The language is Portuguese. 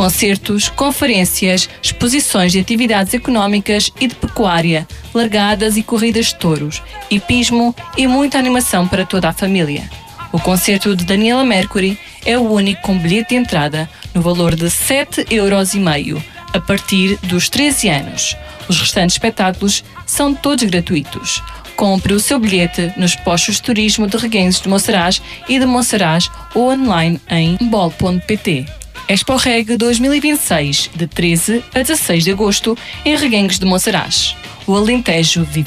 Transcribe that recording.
Concertos, conferências, exposições de atividades económicas e de pecuária, largadas e corridas de touros, hipismo e muita animação para toda a família. O concerto de Daniela Mercury é o único com bilhete de entrada no valor de 7,5 € a partir dos 13 anos. Os restantes espetáculos são todos gratuitos. Compre o seu bilhete nos postos de turismo de Reguengos de Monsaraz e de Monsaraz ou online em bol.pt. Expo Reg 2026, de 13 a 16 de agosto, em Reguengos de Monsaraz. O Alentejo vive